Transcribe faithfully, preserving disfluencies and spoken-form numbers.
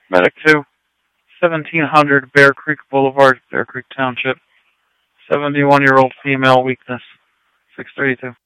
Medic two, seventeen hundred Bear Creek Boulevard, Bear Creek Township. seventy-one-year-old female, weakness. six thirty-two.